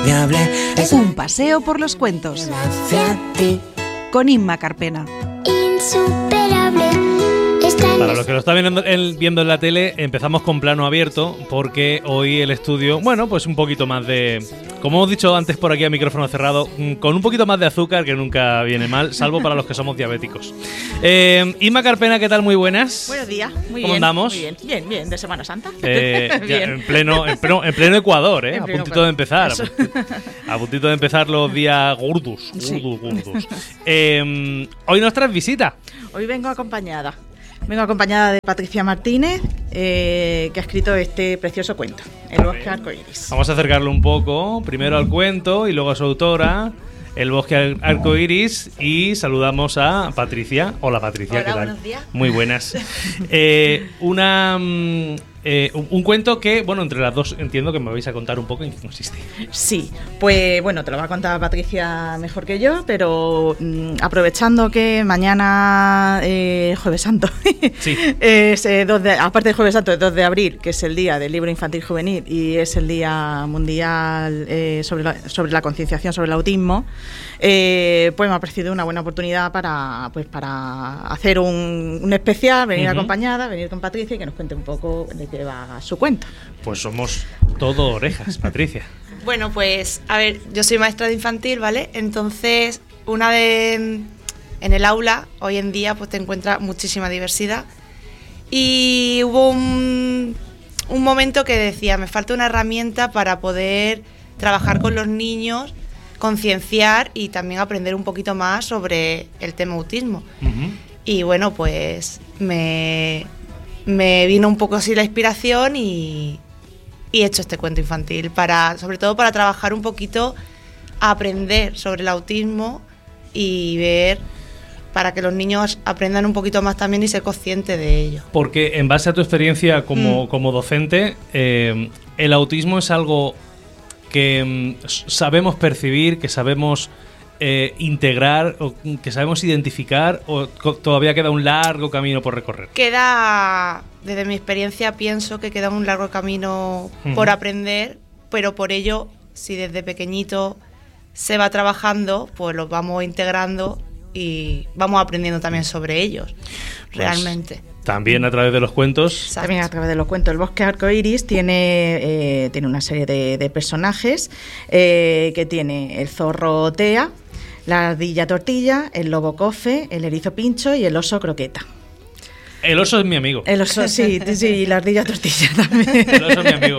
Un paseo por los cuentos con Inma Carpena. Insuperable. Para los que lo están viendo en la tele, empezamos con plano abierto porque hoy el estudio, bueno, pues un poquito más de, como hemos dicho antes por aquí a micrófono cerrado, con un poquito más de azúcar, que nunca viene mal, salvo para los que somos diabéticos. Inma Carpena, ¿qué tal? Muy buenas. Buenos días, muy bien. ¿Cómo andamos? Muy bien, bien, de Semana Santa. Bien. En pleno Ecuador, En a pleno puntito de empezar. Eso. A puntito de empezar los días gordos. Sí. Hoy nos traes visita. Hoy vengo acompañada de Patricia Martínez, que ha escrito este precioso cuento, El bosque arcoíris. Vamos a acercarlo un poco, primero al cuento y luego a su autora, El bosque arcoíris, y saludamos a Patricia. Hola Patricia, Hola, ¿qué tal? buenos días. Muy buenas. Un cuento que, bueno, entre las dos entiendo que me vais a contar un poco en qué consiste. Sí, pues bueno, te lo va a contar Patricia mejor que yo, pero aprovechando que mañana, Jueves Santo, Sí. es, aparte del Jueves Santo, es 2 de abril, que es el día del libro infantil juvenil y es el día mundial sobre la concienciación sobre el autismo, pues me ha parecido una buena oportunidad para hacer un especial, venir acompañada, venir con Patricia y que nos cuente un poco de qué va su cuento. Pues somos todo orejas, Patricia. Bueno, pues, a ver, yo soy maestra de infantil, ¿vale? Entonces, en el aula, hoy en día, pues te encuentras muchísima diversidad. Y hubo un momento que decía, me falta una herramienta para poder trabajar con los niños, concienciar y también aprender un poquito más sobre el tema autismo. Uh-huh. Y bueno, pues me vino un poco así la inspiración y he hecho este cuento infantil, sobre todo para trabajar un poquito, aprender sobre el autismo y ver, para que los niños aprendan un poquito más también y ser conscientes de ello. Porque en base a tu experiencia como docente, el autismo es algo que sabemos percibir, que sabemos integrar, o que sabemos identificar, o todavía queda un largo camino por recorrer. Desde mi experiencia pienso que queda un largo camino por aprender, pero por ello, si desde pequeñito se va trabajando, pues los vamos integrando y vamos aprendiendo también sobre ellos, realmente. También a través de los cuentos. Exacto. También a través de los cuentos. El bosque arcoíris tiene una serie de personajes que tiene el zorro Tea, la ardilla Tortilla, el lobo Cofe, el erizo Pincho y el oso Croqueta. El oso es mi amigo. El oso, sí, y la ardilla Tortilla también. El oso es mi amigo.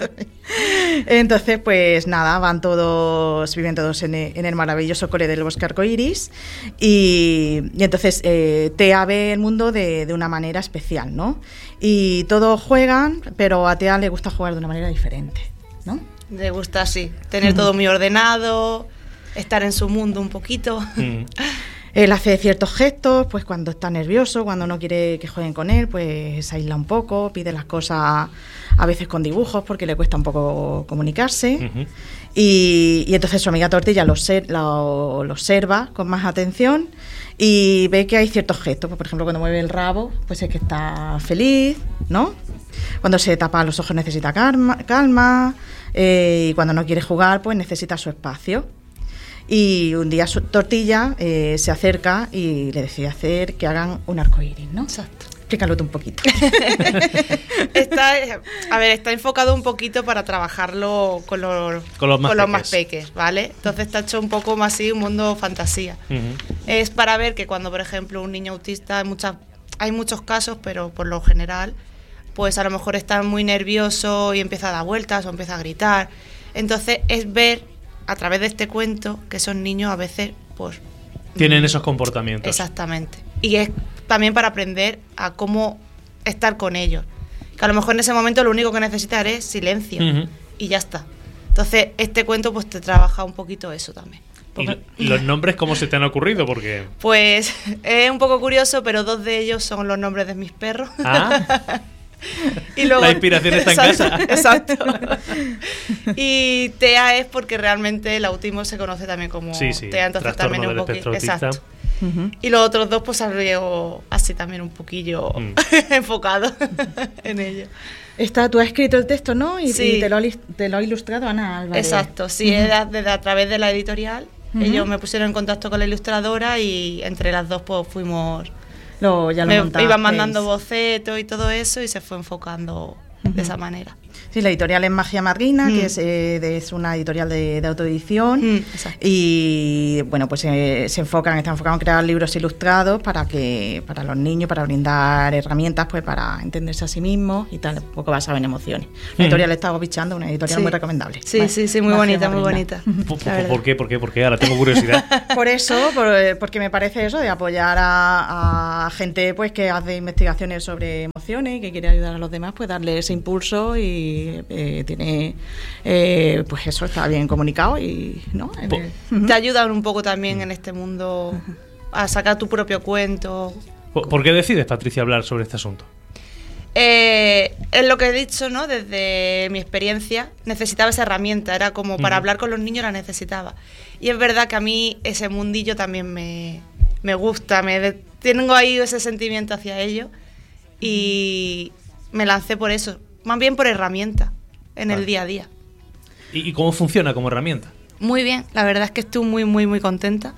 Entonces, pues nada, viven todos en el maravilloso cole del bosque arcoíris y entonces Tea ve el mundo de una manera especial, ¿no? Y todos juegan, pero a Tea le gusta jugar de una manera diferente, ¿no? Le gusta, sí, tener todo muy ordenado, estar en su mundo un poquito. Él hace ciertos gestos, pues cuando está nervioso, cuando no quiere que jueguen con él, pues se aísla un poco, pide las cosas a veces con dibujos porque le cuesta un poco comunicarse. Uh-huh. Y entonces su amiga Tortilla lo observa con más atención y ve que hay ciertos gestos. Pues, por ejemplo, cuando mueve el rabo, pues es que está feliz, ¿no? Cuando se tapa los ojos necesita calma, y cuando no quiere jugar, pues necesita su espacio. Y un día su Tortilla se acerca y le decide hacer que hagan un arcoíris, ¿no? Exacto. Explícalo tú un poquito. Está enfocado un poquito para trabajarlo con los más peques, ¿vale? Entonces está hecho un poco más así, un mundo fantasía. Uh-huh. Es para ver que cuando, por ejemplo, un niño autista, hay muchos casos, pero por lo general, pues a lo mejor está muy nervioso y empieza a dar vueltas o empieza a gritar. Entonces es ver a través de este cuento que esos niños a veces pues tienen esos comportamientos. Exactamente. Y es también para aprender a cómo estar con ellos, que a lo mejor en ese momento lo único que necesitan es silencio. Uh-huh. Y ya está. Entonces este cuento pues te trabaja un poquito eso también. ¿Y los nombres cómo se te han ocurrido? Porque pues es un poco curioso, pero 2 de ellos son los nombres de mis perros. Ah. Y luego, la inspiración está en casa. Exacto. Y TEA es porque realmente el autismo se conoce también como TEA, entonces también es un poquito. Exacto. Uh-huh. Y los otros 2 pues salió así también un poquillo enfocado en ello. Tú has escrito el texto, ¿no? Y Sí. y te lo ha ilustrado Ana Álvarez. Exacto, sí, desde a través de la editorial. Ellos me pusieron en contacto con la ilustradora y entre las dos pues fuimos... Ya lo me montasteis. iban mandando bocetos y todo eso y se fue enfocando de esa manera. Sí, la editorial es Magia Marguina, que es una editorial de autoedición. Exacto. Y bueno, pues están enfocados en crear libros ilustrados para los niños, para brindar herramientas pues para entenderse a sí mismos y tal, un poco basado en emociones. La editorial estaba bichando, una editorial Sí. muy recomendable. Sí, Vale. sí, muy Magia bonita, muy Marguina. bonita. la verdad. ¿Por qué? Ahora tengo curiosidad. Por eso, porque me parece eso, de apoyar a gente pues que hace investigaciones sobre emociones y que quiere ayudar a los demás, pues darle ese impulso y tiene, pues eso, está bien comunicado y, ¿no? Te ayudan un poco también en este mundo a sacar tu propio cuento. ¿Por qué decides, Patricia, hablar sobre este asunto? Es lo que he dicho, ¿no? Desde mi experiencia, necesitaba esa herramienta, era como para hablar con los niños la necesitaba. Y es verdad que a mí ese mundillo también me gusta, tengo ahí ese sentimiento hacia ello y me lancé por eso, más bien por herramienta en el día a día. ¿Y cómo funciona como herramienta? Muy bien, la verdad es que estoy muy, muy, muy contenta.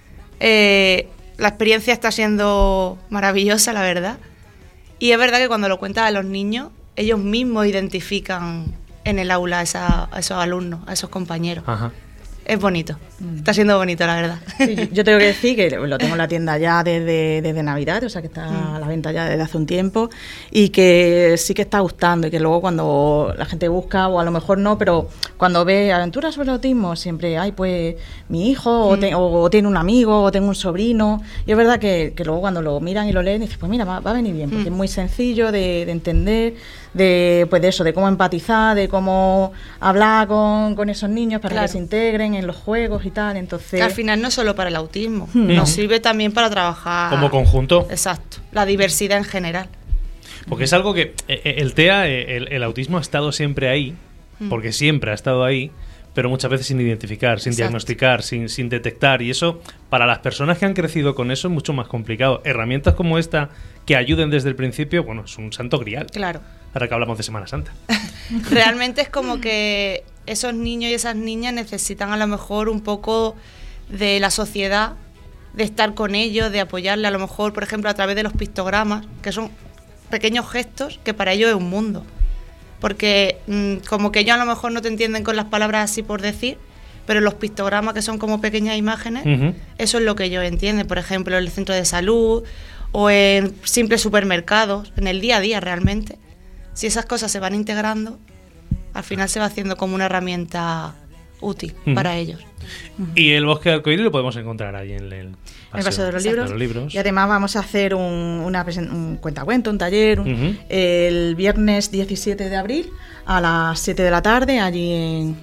La experiencia está siendo maravillosa, la verdad. Y es verdad que cuando lo cuentas a los niños, ellos mismos identifican en el aula a esos alumnos, a esos compañeros. Ajá. Es bonito, está siendo bonito, la verdad. Sí, yo tengo que decir que lo tengo en la tienda ya desde Navidad, o sea que está a la venta ya desde hace un tiempo y que sí que está gustando y que luego cuando la gente busca, o a lo mejor no, pero cuando ve aventuras sobre el autismo siempre hay pues mi hijo o tiene un amigo o tengo un sobrino y es verdad que luego cuando lo miran y lo leen dices pues mira, va a venir bien porque es muy sencillo de entender, de eso, de cómo empatizar, de cómo hablar con esos niños para Claro. que se integren en los juegos y tal, entonces... Que al final no es solo para el autismo, nos sirve también para trabajar... Como conjunto. Exacto, la diversidad en general. Porque es algo que el TEA, el autismo ha estado siempre ahí, porque siempre ha estado ahí, pero muchas veces sin identificar, sin Exacto. diagnosticar, sin detectar. Y eso, para las personas que han crecido con eso, es mucho más complicado. Herramientas como esta, que ayuden desde el principio, bueno, es un santo grial. Claro. Ahora que hablamos de Semana Santa. Realmente es como que esos niños y esas niñas necesitan a lo mejor un poco de la sociedad, de estar con ellos, de apoyarle a lo mejor, por ejemplo, a través de los pictogramas, que son pequeños gestos que para ellos es un mundo. Porque como que ellos a lo mejor no te entienden con las palabras así por decir, pero los pictogramas que son como pequeñas imágenes, eso es lo que ellos entienden. Por ejemplo, en el centro de salud o en simples supermercados, en el día a día realmente. Si esas cosas se van integrando, al final se va haciendo como una herramienta útil para ellos. Y el Bosque de Arcoíris lo podemos encontrar ahí en el Paseo de los Libros. Y además vamos a hacer un cuentacuento, un taller, el viernes 17 de abril a las 7 de la tarde allí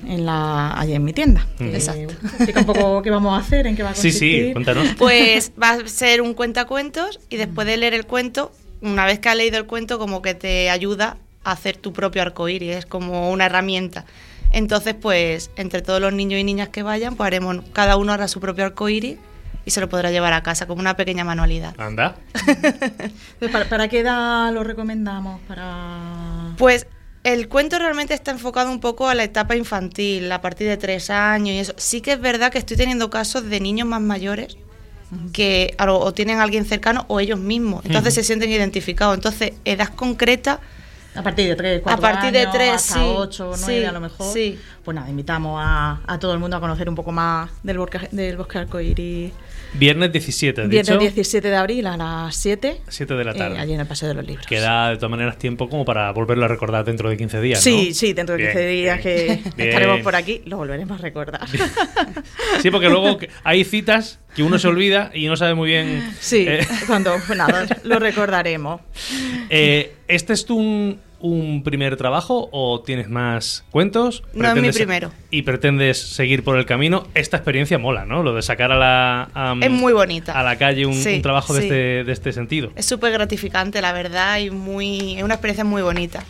en mi tienda. Exacto. Explica un poco qué vamos a hacer, en qué va a consistir. Sí, cuéntanos. Pues va a ser un cuentacuentos y después de leer el cuento, una vez que has leído el cuento, como que te ayuda a hacer tu propio arcoíris, es como una herramienta. Entonces, pues, entre todos los niños y niñas que vayan, pues cada uno hará su propio arcoíris y se lo podrá llevar a casa como una pequeña manualidad. Anda. Entonces, ¿para qué edad lo recomendamos? Pues el cuento realmente está enfocado un poco a la etapa infantil, a partir de 3 años y eso. Sí que es verdad que estoy teniendo casos de niños más mayores que o tienen a alguien cercano o ellos mismos, entonces se sienten identificados. Entonces, edad concreta... A partir de 3, 4 a partir años, de 3, hasta sí, 8, 9 a lo mejor. Sí. Pues nada, invitamos a todo el mundo a conocer un poco más del Bosque Arcoíris. Viernes 17, ¿has Viernes dicho? 17 de abril a las 7. 7 de la tarde. Allí en el Paseo de los Libros. Queda de todas maneras tiempo como para volverlo a recordar dentro de 15 días, ¿no? Sí, dentro de 15 días que estaremos por aquí, lo volveremos a recordar. Sí, porque luego hay citas que uno se olvida y no sabe muy bien... Sí, cuando pues nada, lo recordaremos. ¿Este es un primer trabajo o tienes más cuentos? No, es mi primero. ¿Y pretendes seguir por el camino? Esta experiencia mola, ¿no? Lo de sacar es muy bonita. A la calle un trabajo sí. de este sentido. Es súper gratificante, la verdad, y es una experiencia muy bonita.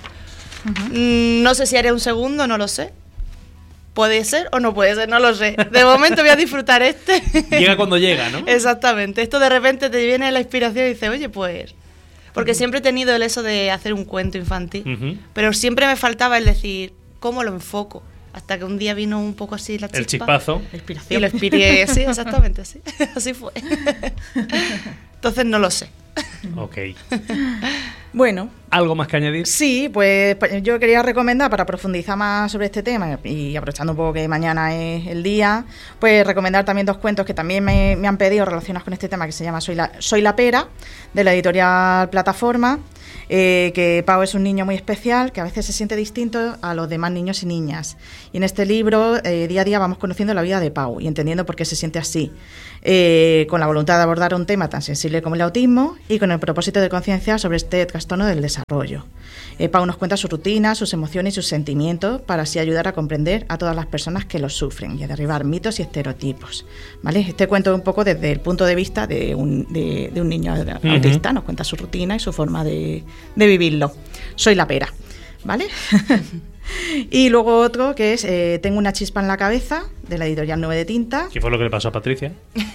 No sé si haré un segundo, no lo sé. Puede ser o no puede ser, no lo sé. De momento voy a disfrutar Llega cuando llega, ¿no? Exactamente. Esto de repente te viene la inspiración y dices, oye, pues... Porque siempre he tenido el eso de hacer un cuento infantil, pero siempre me faltaba el decir, ¿cómo lo enfoco? Hasta que un día vino un poco así la chispa. El chispazo. La inspiración. Y lo inspiré, sí, exactamente, sí. Así fue. Entonces no lo sé. Ok. Bueno. ¿Algo más que añadir? Sí, pues yo quería recomendar, para profundizar más sobre este tema y aprovechando un poco que mañana es el día, pues recomendar también 2 cuentos que también me han pedido relacionados con este tema, que se llama Soy la pera, de la editorial Plataforma. Que Pau es un niño muy especial, que a veces se siente distinto a los demás niños y niñas. Y en este libro, día a día, vamos conociendo la vida de Pau y entendiendo por qué se siente así, con la voluntad de abordar un tema tan sensible como el autismo y con el propósito de concienciar sobre este trastorno del desarrollo. Pau nos cuenta su rutina, sus emociones y sus sentimientos para así ayudar a comprender a todas las personas que los sufren y a derribar mitos y estereotipos, ¿vale? Este cuento es un poco desde el punto de vista de un niño autista, nos cuenta su rutina y su forma de vivirlo. Soy la pera, ¿vale? Y luego otro que es Tengo una chispa en la cabeza, de la editorial Nube de Tinta. ¿Qué fue lo que le pasó a Patricia?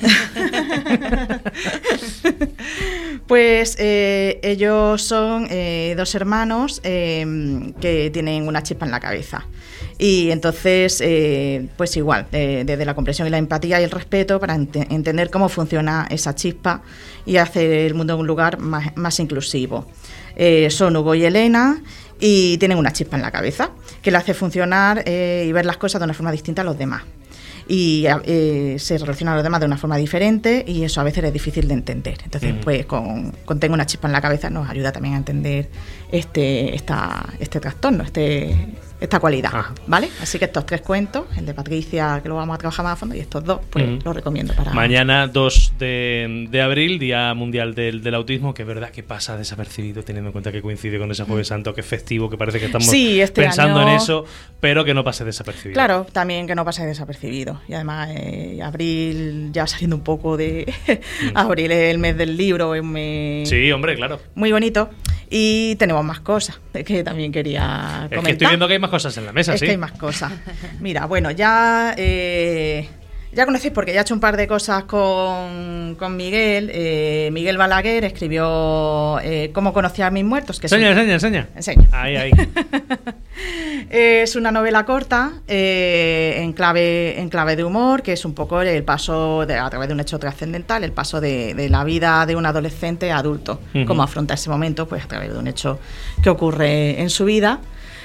Pues ellos son 2 hermanos que tienen una chispa en la cabeza. Y entonces, pues igual, desde la comprensión y la empatía y el respeto para entender cómo funciona esa chispa y hacer el mundo un lugar más inclusivo. Son Hugo y Elena y tienen una chispa en la cabeza que le hace funcionar y ver las cosas de una forma distinta a los demás. Y se relacionan a los demás de una forma diferente y eso a veces es difícil de entender. Entonces, pues con Tengo una chispa en la cabeza nos ayuda también a entender este trastorno, esta cualidad, ¿vale? Así que estos 3 cuentos, el de Patricia, que lo vamos a trabajar más a fondo, y estos 2, pues los recomiendo para... Mañana 2 de abril, Día Mundial del Autismo, que es verdad que pasa desapercibido, teniendo en cuenta que coincide con ese Jueves Santo, que es festivo, que parece que estamos pensando en eso, pero que no pase desapercibido. Claro, también que no pase desapercibido. Y además, abril, ya saliendo un poco de... abril es el mes del libro, es un mes... Sí, hombre, claro. Muy bonito. Y tenemos más cosas que también quería comentar. Es que estoy viendo que hay más cosas en la mesa, sí. Es que hay más cosas. Mira, bueno, ya conocéis, porque ya he hecho un par de cosas con Miguel. Miguel Balaguer escribió Cómo conocí a mis muertos. Que Enseña. Ahí. Es una novela corta en clave de humor, que es un poco el paso, a través de un hecho trascendental, el paso de la vida de un adolescente a adulto, cómo afronta ese momento, pues a través de un hecho que ocurre en su vida.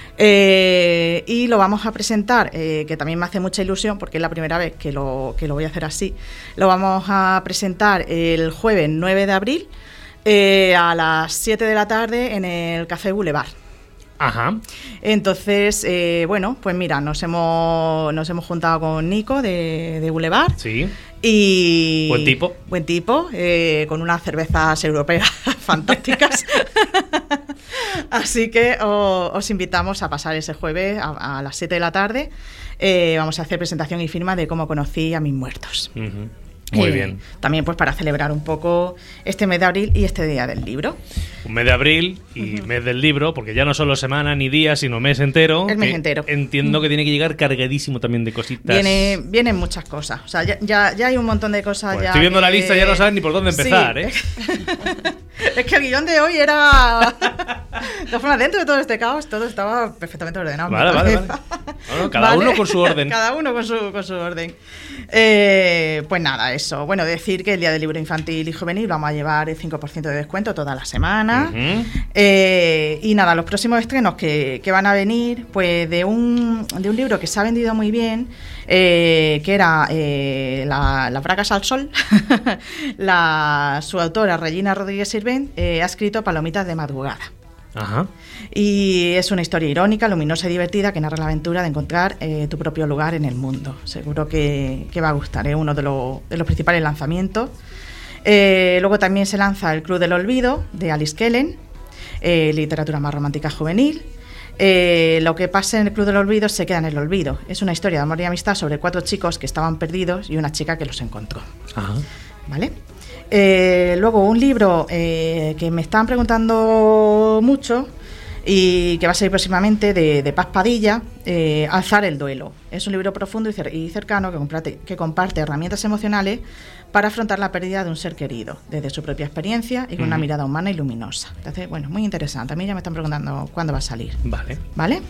Y lo vamos a presentar, que también me hace mucha ilusión porque es la primera vez que lo voy a hacer así. Lo vamos a presentar el jueves 9 de abril a las 7 de la tarde en el Café Boulevard. Ajá. Entonces, bueno, pues mira, nos hemos juntado con Nico de Boulevard. Sí. Y Buen tipo, con unas cervezas europeas fantásticas. Así que os invitamos a pasar ese jueves a las 7 de la tarde. Vamos a hacer presentación y firma de Cómo conocí a mis muertos. Muy bien. También pues para celebrar un poco este mes de abril y este Día del Libro. Un mes de abril y mes del libro, porque ya no solo semana ni día, sino mes entero. El mes entero. Entiendo que tiene que llegar cargadísimo también de cositas. Vienen muchas cosas. O sea, ya hay un montón de cosas. Pues ya estoy viendo la lista, ya no sabes ni por dónde empezar, sí. ¿eh? Es que el guión de hoy era... De todas formas, dentro de todo este caos, todo estaba perfectamente ordenado. Vale. Bueno, cada uno con su orden. Cada uno con su orden. Pues nada, eso. Bueno, decir que el Día del Libro Infantil y Juvenil vamos a llevar el 5% de descuento toda la semana. Y nada, los próximos estrenos que van a venir, pues de un libro que se ha vendido muy bien, que era Las bracas al sol. Su autora, Regina Rodríguez Sirvent, ha escrito Palomitas de madrugada. Ajá. Y es una historia irónica, luminosa y divertida que narra la aventura de encontrar tu propio lugar en el mundo. Seguro que va a gustar, es uno de los principales lanzamientos. Luego también se lanza El Club del Olvido, de Alice Kellen, literatura más romántica juvenil. Lo que pasa en El Club del Olvido se queda en el olvido. Es una historia de amor y amistad sobre 4 chicos que estaban perdidos y una chica que los encontró. Ajá. ¿Vale? Luego un libro que me están preguntando mucho y que va a salir próximamente de Paz Padilla, Alzar el duelo. Es un libro profundo y cercano que comparte herramientas emocionales para afrontar la pérdida de un ser querido, desde su propia experiencia y con una mirada humana y luminosa. Entonces, bueno, muy interesante. A mí ya me están preguntando cuándo va a salir. ¿Vale?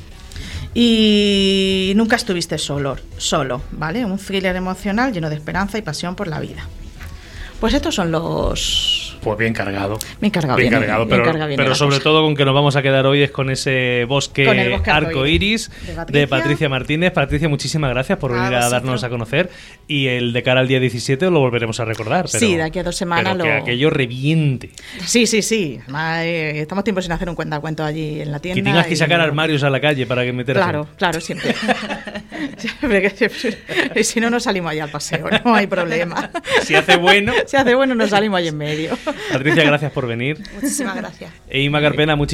Y nunca estuviste solo, ¿vale? Un thriller emocional lleno de esperanza y pasión por la vida. Pues estos son los... Pues bien cargado. Bien cargado, pero sobre todo con que nos vamos a quedar hoy es con ese bosque arcoiris de Patricia Martínez. Patricia, muchísimas gracias por venir a darnos a conocer. Y el de cara al día 17 lo volveremos a recordar. Pero, sí, de aquí a 2 semanas que aquello reviente. Sí. Además, estamos tiempo sin hacer un cuentacuentos allí en la tienda. Que tengas que sacar armarios a la calle para que meter Claro, siempre. Y si no, nos salimos allá al paseo, no hay problema. Si hace bueno, nos salimos ahí en medio. Patricia, gracias por venir. Muchísimas gracias. E Inma Carpena,